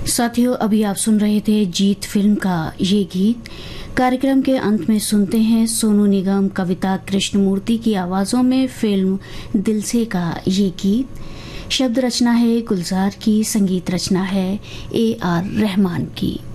साथियों, अभी आप सुन रहे थे जीत फिल्म का ये गीत। कार्यक्रम के अंत में सुनते हैं सोनू निगम, कविता कृष्णमूर्ति की आवाजों में फिल्म दिल से का ये गीत। शब्द रचना है गुलजार की, संगीत रचना है AR रहमान की।